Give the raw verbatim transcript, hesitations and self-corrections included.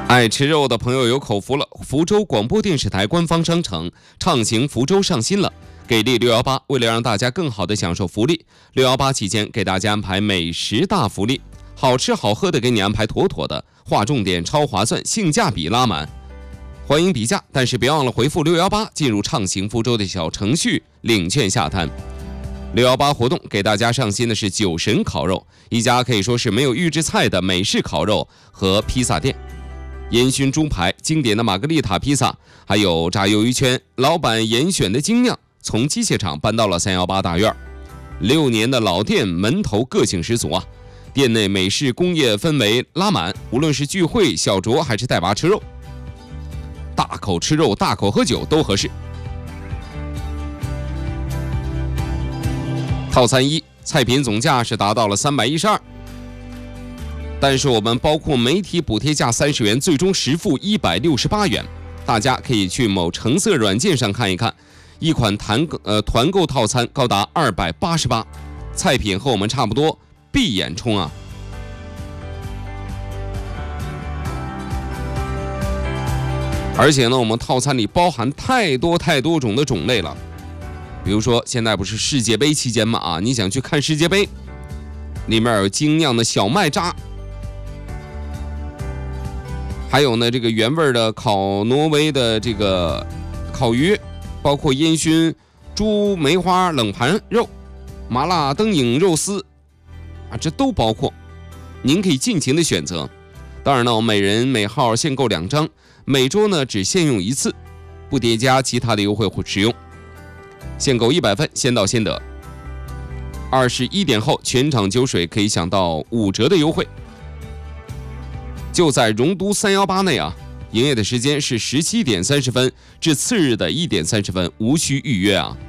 爱吃肉的朋友有口福了，福州广播电视台官方商城畅行福州上新了。给力六一八，为了让大家更好的享受福利，六一八期间给大家安排美食大福利，好吃好喝的给你安排妥妥的，划重点，超划算，性价比拉满。欢迎比价，但是别忘了回复六一八进入畅行福州的小程序领券下单。六一八活动给大家上新的是酒神烤肉，一家可以说是没有预制菜的美式烤肉和披萨店。烟熏猪排、经典的玛格丽塔披萨，还有炸鱿鱼圈，老板严选的精酿，从机械厂搬到了三一八大院。六年的老店，门头个性十足啊！店内美式工业氛围拉满，无论是聚会、小酌还是带娃吃肉，大口吃肉、大口喝酒都合适。套餐一，菜品总价是达到了三百一十二。但是我们包括媒体补贴价三十元，最终实付一百六十八元。大家可以去某橙色软件上看一看，一款团呃团购套餐高达二百八十八，菜品和我们差不多，闭眼冲啊！而且呢，我们套餐里包含太多太多种的种类了，比如说现在不是世界杯期间嘛啊，你想去看世界杯，里面有精酿的小麦渣。还有呢，这个原味的烤挪威的这个烤鱼，包括烟熏猪梅花冷盘肉、麻辣灯影肉丝啊，这都包括，您可以尽情的选择。当然呢，每人每号限购两张，每周呢只限用一次，不叠加其他的优惠或使用。限购一百份，先到先得。二十一点后，全场酒水可以享到五折的优惠。就在荣都三一八内啊，营业的时间是十七点三十分至次日的一点三十分，无需预约啊。